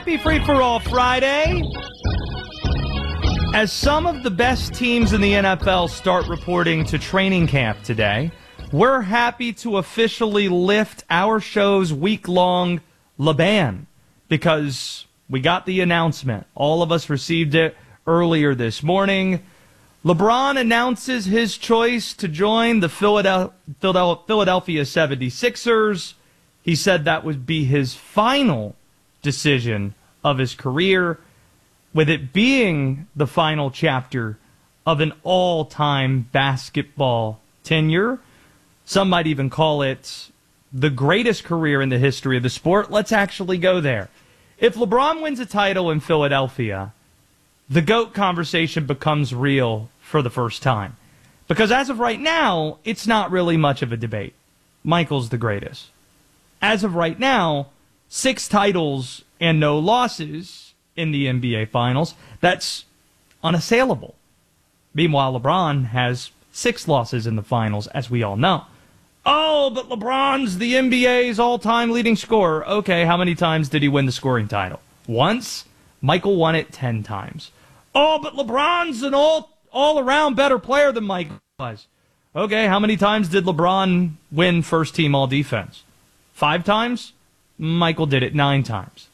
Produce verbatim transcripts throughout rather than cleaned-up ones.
Happy Free For All Friday. As some of the best teams in the N F L start reporting to training camp today, we're happy to officially lift our show's week-long LeBan because we got the announcement. All of us received it earlier this morning. LeBron announces his choice to join the Philadelphia seventy-sixers. He said that would be his final decision of his career, with it being the final chapter of an all-time basketball tenure. Some might even call it the greatest career in the history of the sport. Let's actually go there. If LeBron wins a title in Philadelphia, the GOAT conversation becomes real for the first time. Because as of right now, it's not really much of a debate. Michael's the greatest. As of right now, six titles and no losses in the N B A Finals. That's unassailable. Meanwhile, LeBron has six losses in the Finals, as we all know. Oh, but LeBron's the N B A's all-time leading scorer. Okay, how many times did he win the scoring title? Once? Michael won it ten times. Oh, but LeBron's an all, all-around better player than Michael was. Okay, how many times did LeBron win first-team all-defense? Five times? Michael did it nine times.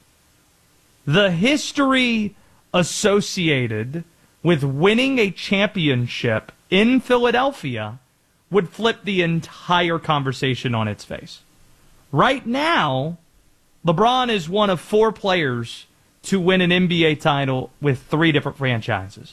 The history associated with winning a championship in Philadelphia would flip the entire conversation on its face. Right now, LeBron is one of four players to win an N B A title with three different franchises.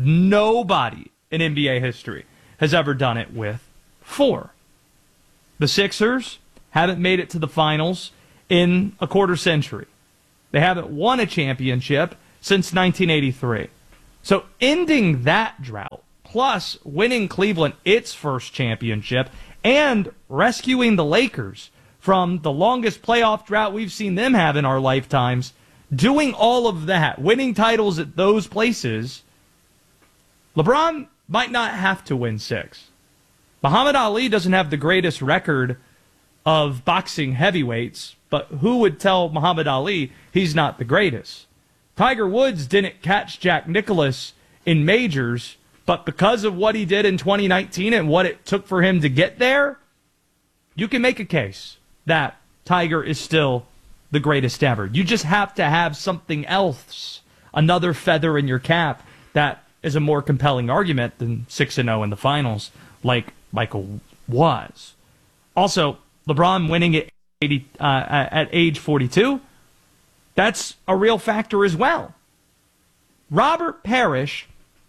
Nobody in N B A history has ever done it with four. The Sixers haven't made it to the finals in a quarter century. They haven't won a championship since nineteen eighty-three. So ending that drought, plus winning Cleveland its first championship, and rescuing the Lakers from the longest playoff drought we've seen them have in our lifetimes, doing all of that, winning titles at those places, LeBron might not have to win six. Muhammad Ali doesn't have the greatest record of boxing heavyweights, but who would tell Muhammad Ali he's not the greatest? Tiger Woods didn't catch Jack Nicklaus in majors, but because of what he did in twenty nineteen and what it took for him to get there, you can make a case that Tiger is still the greatest ever. You just have to have something else, another feather in your cap that is a more compelling argument than six and oh in the finals like Michael was. Also, LeBron winning at eighty, uh, at age forty-two, that's a real factor as well. Robert Parrish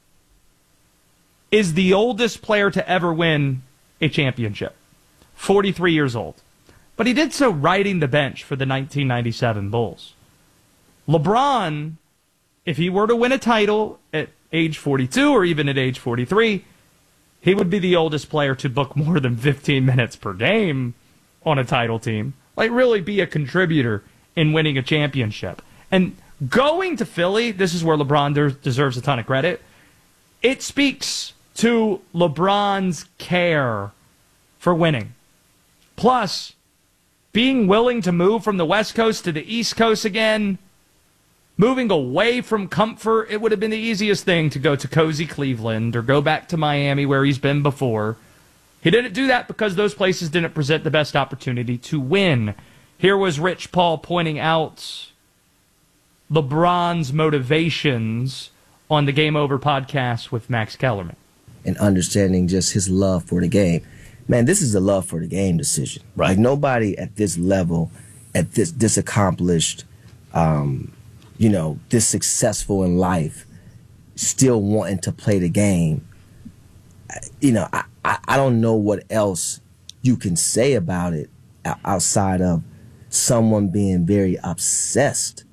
is the oldest player to ever win a championship, forty-three years old. But he did so riding the bench for the nineteen ninety-seven Bulls. LeBron, if he were to win a title at age forty-two or even at age forty-three, he would be the oldest player to book more than fifteen minutes per game on a title team. Like, really be a contributor in winning a championship. And going to Philly, this is where LeBron de- deserves a ton of credit. It speaks to LeBron's care for winning. Plus, being willing to move from the West Coast to the East Coast again, moving away from comfort, it would have been the easiest thing to go to cozy Cleveland or go back to Miami where he's been before. He didn't do that because those places didn't present the best opportunity to win. Here was Rich Paul pointing out LeBron's motivations on the Game Over podcast with Max Kellerman. And understanding just his love for the game. Man, this is a love for the game decision. Right. Like, nobody at this level, at this, this accomplished, um, you know, this successful in life, still wanting to play the game. You know, I, I, I don't know what else you can say about it outside of someone being very obsessed.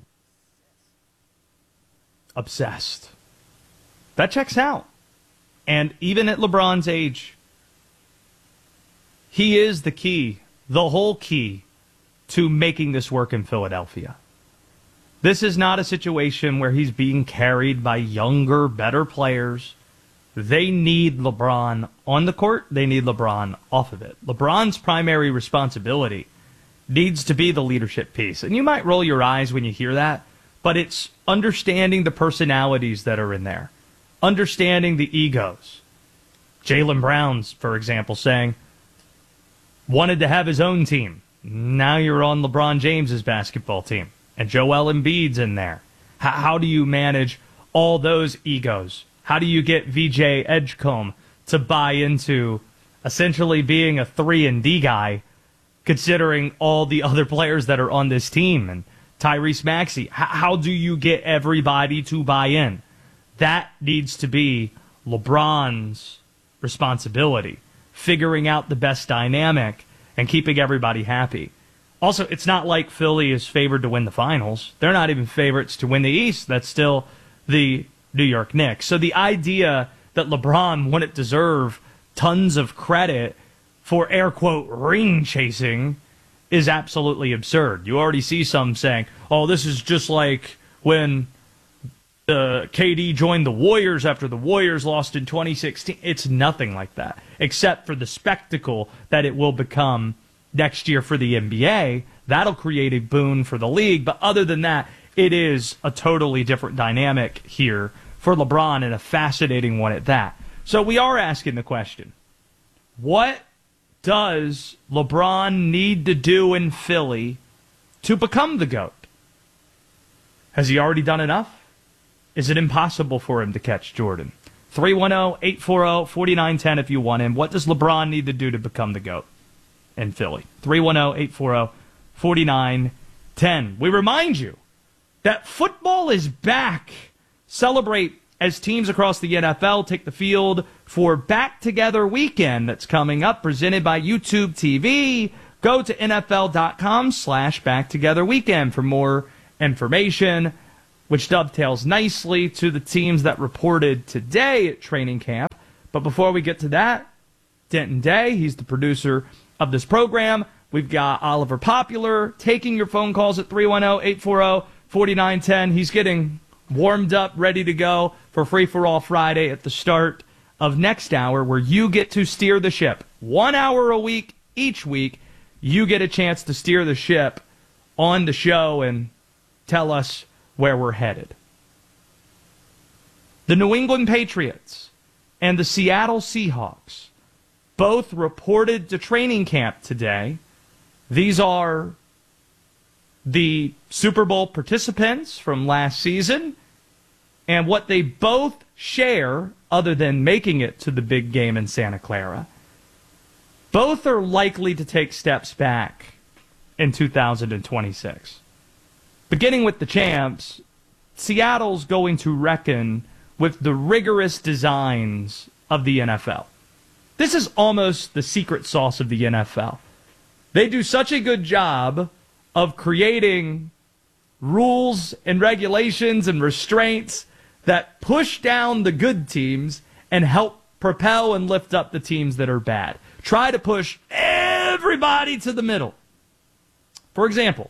Obsessed. That checks out. And even at LeBron's age, he is the key, the whole key, to making this work in Philadelphia. This is not a situation where he's being carried by younger, better players. They need LeBron on the court. They need LeBron off of it. LeBron's primary responsibility needs to be the leadership piece. And you might roll your eyes when you hear that, but it's understanding the personalities that are in there, understanding the egos. Jaylen Brown's, for example, saying, wanted to have his own team. Now you're on LeBron James's basketball team. And Joel Embiid's in there. How, how do you manage all those egos? How do you get V J Edgecombe to buy into essentially being a three and D guy, considering all the other players that are on this team? And Tyrese Maxey, H- how do you get everybody to buy in? That needs to be LeBron's responsibility, figuring out the best dynamic and keeping everybody happy. Also, it's not like Philly is favored to win the finals. They're not even favorites to win the East. That's still the New York Knicks. So the idea that LeBron wouldn't deserve tons of credit for air quote ring chasing is absolutely absurd. You already see some saying, oh, this is just like when uh, K D joined the Warriors after the Warriors lost in twenty sixteen. It's nothing like that, except for the spectacle that it will become next year for the N B A. That'll create a boon for the league. But other than that, it is a totally different dynamic here for LeBron, and a fascinating one at that. So we are asking the question, what does LeBron need to do in Philly to become the GOAT? Has he already done enough? Is it impossible for him to catch Jordan? three one zero, eight four zero, four nine one zero if you want him. What does LeBron need to do to become the GOAT in Philly? three one zero, eight four zero, four nine one zero. We remind you that football is back. Celebrate as teams across the N F L take the field for Back Together Weekend that's coming up, presented by YouTube T V. Go to nfl.com slash Back Together Weekend for more information, which dovetails nicely to the teams that reported today at training camp. But before we get to that, Denton Day, he's the producer of this program. We've got Oliver Popular taking your phone calls at three one zero, eight four zero, four nine one zero. He's getting warmed up, ready to go for Free For All Friday at the start of next hour, where you get to steer the ship. One hour a week, each week, you get a chance to steer the ship on the show and tell us where we're headed. The New England Patriots and the Seattle Seahawks both reported to training camp today. These are the Super Bowl participants from last season, and what they both share, other than making it to the big game in Santa Clara, both are likely to take steps back in two thousand twenty-six. Beginning with the champs, Seattle's going to reckon with the rigorous designs of the N F L. This is almost the secret sauce of the N F L. They do such a good job of creating rules and regulations and restraints that push down the good teams and help propel and lift up the teams that are bad. Try to push everybody to the middle. For example,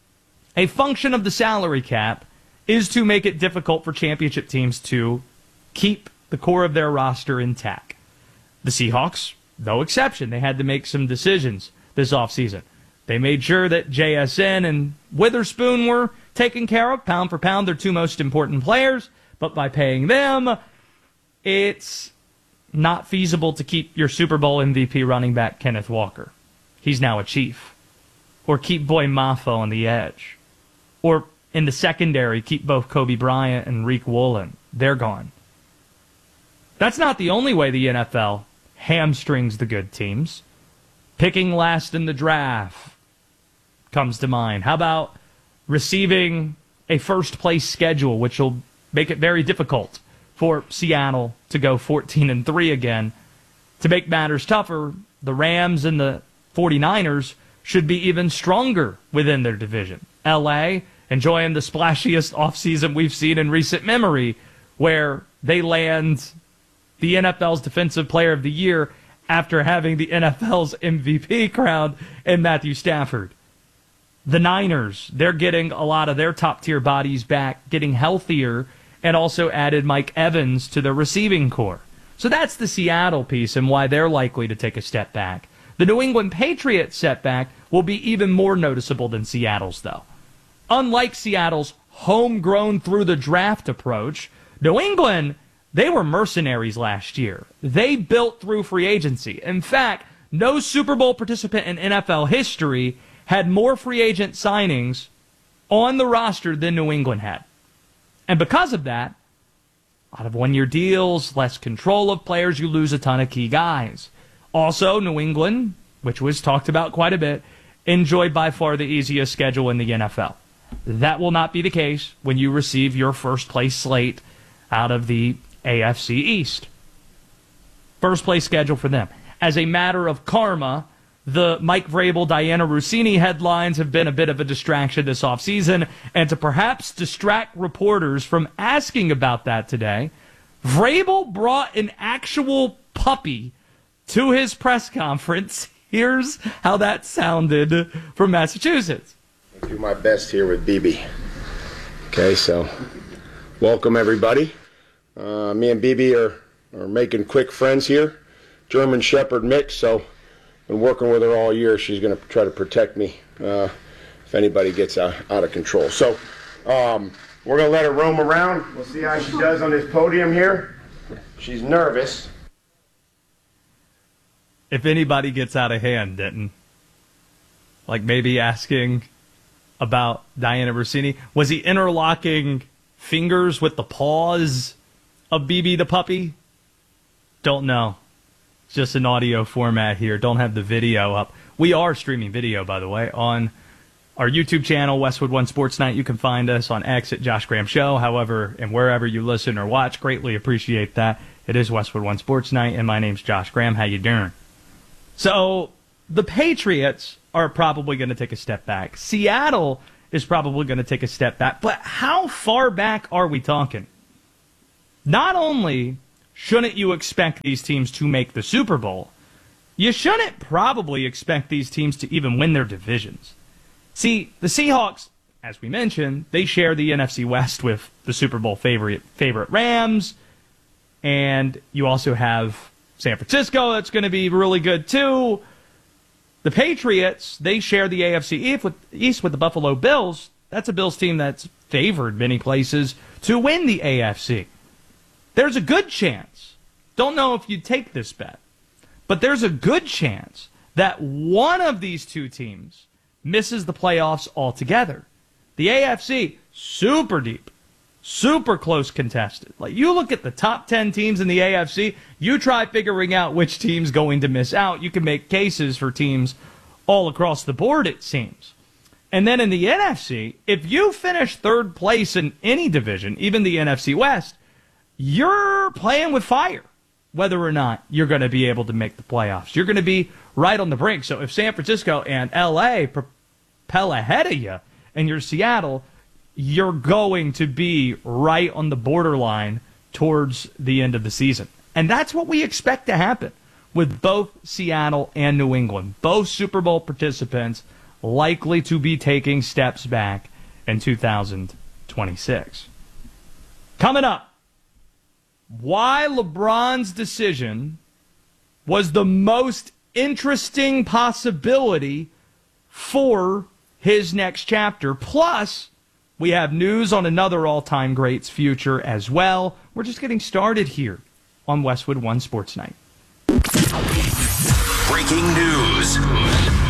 a function of the salary cap is to make it difficult for championship teams to keep the core of their roster intact. The Seahawks, no exception. They had to make some decisions this offseason. They made sure that J S N and Witherspoon were taken care of. Pound for pound, they're two most important players. But by paying them, it's not feasible to keep your Super Bowl M V P running back Kenneth Walker. He's now a Chief. Or keep Boy Mafa on the edge. Or in the secondary, keep both Kobe Bryant and Reek Woolen. They're gone. That's not the only way the N F L hamstrings the good teams. Picking last in the draft comes to mind. How about receiving a first-place schedule, which will make it very difficult for Seattle to go fourteen and three again. To make matters tougher, the Rams and the forty-niners should be even stronger within their division. L A enjoying the splashiest offseason we've seen in recent memory, where they land the N F L's Defensive Player of the Year after having the N F L's M V P crowned in Matthew Stafford. The Niners, they're getting a lot of their top-tier bodies back, getting healthier, and also added Mike Evans to their receiving core. So that's the Seattle piece and why they're likely to take a step back. The New England Patriots setback will be even more noticeable than Seattle's, though. Unlike Seattle's homegrown through the draft approach. New England, they were mercenaries last year. They built through free agency. In fact, no Super Bowl participant in N F L history had more free agent signings on the roster than New England had. And because of that, a lot of one-year deals, less control of players, you lose a ton of key guys. Also, New England, which was talked about quite a bit, enjoyed by far the easiest schedule in the N F L. That will not be the case when you receive your first-place slate out of the A F C East. First-place schedule for them. As a matter of karma, the Mike Vrabel, Diana Rossini headlines have been a bit of a distraction this offseason, and to perhaps distract reporters from asking about that today, Vrabel brought an actual puppy to his press conference. Here's how that sounded from Massachusetts. I do my best here with B B. Okay, so welcome everybody. Uh, me and B B are, are making quick friends here. German Shepherd mix, so been working with her all year. She's going to try to protect me uh, if anybody gets out, out of control. So um, we're going to let her roam around. We'll see how she does on this podium here. She's nervous. If anybody gets out of hand, Denton, like maybe asking about Diana Rossini, was he interlocking fingers with the paws of B B the puppy? Don't know. It's just an audio format here. Don't have the video up. We are streaming video, by the way, on our YouTube channel, Westwood One Sports Night. You can find us on X at Josh Graham Show. However, and wherever you listen or watch, greatly appreciate that. It is Westwood One Sports Night, and my name's Josh Graham. How you doing? So the Patriots are probably going to take a step back. Seattle is probably going to take a step back. But how far back are we talking? Not only shouldn't you expect these teams to make the Super Bowl, you shouldn't probably expect these teams to even win their divisions. See, the Seahawks, as we mentioned, they share the N F C West with the Super Bowl favorite, favorite Rams, and you also have San Francisco that's going to be really good too. The Patriots, they share the A F C East with, East with the Buffalo Bills. That's a Bills team that's favored many places to win the A F C. There's a good chance, don't know if you'd take this bet, but there's a good chance that one of these two teams misses the playoffs altogether. The A F C, super deep, super close contested. Like, you look at the top ten teams in the A F C, you try figuring out which team's going to miss out. You can make cases for teams all across the board, it seems. And then in the N F C, if you finish third place in any division, even the N F C West, you're playing with fire, whether or not you're going to be able to make the playoffs. You're going to be right on the brink. So if San Francisco and L A propel ahead of you and you're Seattle, you're going to be right on the borderline towards the end of the season. And that's what we expect to happen with both Seattle and New England. Both Super Bowl participants likely to be taking steps back in two thousand twenty-six. Coming up, why LeBron's decision was the most interesting possibility for his next chapter. Plus, we have news on another all-time great's future as well. We're just getting started here on Westwood One Sports Night. Breaking news.